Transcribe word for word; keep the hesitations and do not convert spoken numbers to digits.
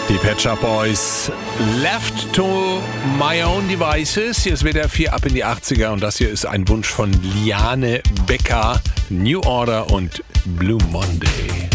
Die Pet Shop Boys, Left to My Own Devices. Hier ist wieder vier ab in die achtziger und das hier ist ein Wunsch von Liane Becker, New Order und Blue Monday.